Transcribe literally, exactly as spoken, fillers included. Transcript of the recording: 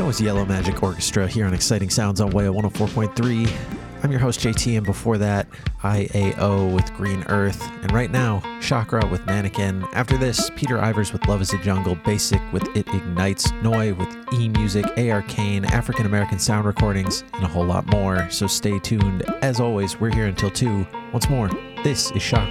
That was Yellow Magic Orchestra here on Exciting Sounds on W A one oh four point three. I'm your host J T, and before that, I A O with Green Earth, and right now, Chakra with Mannequin. After this, Peter Ivers with Love is a Jungle, Basic with It Ignites, Noi with E-Music, A Arcane, African American Sound Recordings, and a whole lot more, so stay tuned. As always, we're here until two. Once more, this is Chakra.